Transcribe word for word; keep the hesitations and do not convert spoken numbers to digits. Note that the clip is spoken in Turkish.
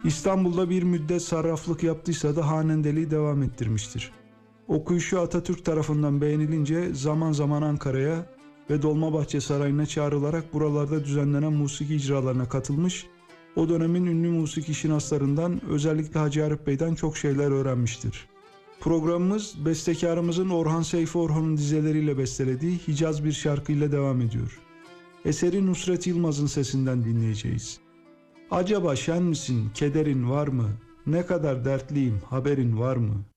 İstanbul'da bir müddet sarraflık yaptıysa da hanendeliği devam ettirmiştir. Okuyuşu Atatürk tarafından beğenilince zaman zaman Ankara'ya ve Dolmabahçe Sarayı'na çağrılarak buralarda düzenlenen musiki icralarına katılmış, o dönemin ünlü musiki şinaslarından, özellikle Hacı Arif Bey'den çok şeyler öğrenmiştir. Programımız bestekarımızın Orhan Seyfi Orhan'ın dizeleriyle bestelediği Hicaz bir şarkıyla devam ediyor. Eseri Nusret Yılmaz'ın sesinden dinleyeceğiz. Acaba şen misin, kederin var mı? Ne kadar dertliyim, haberin var mı?